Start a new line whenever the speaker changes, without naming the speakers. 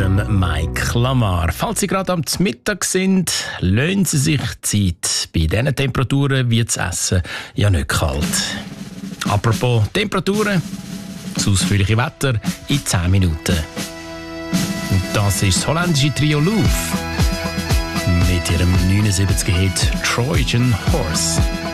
dem Mike Lamar. Falls Sie gerade am Mittag sind, lassen Sie sich Zeit. Bei diesen Temperaturen wird das Essen ja nicht kalt. Apropos Temperaturen, das ausführliche Wetter in 10 Minuten. Und das ist das holländische Trio Louvre mit ihrem 79er-Hit Trojan Horse.